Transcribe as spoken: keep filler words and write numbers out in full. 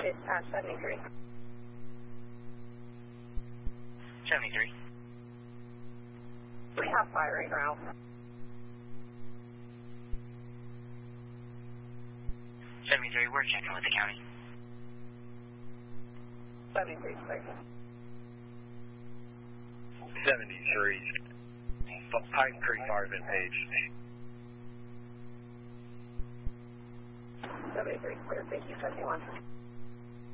It's at seventy-three. seventy-three. We have fire right now. seventy-three, we're checking with the county. seventy-three, sir. seventy-three. Pine Creek Fire's been paged. seventy-three, clear. Thank you, seventy-one.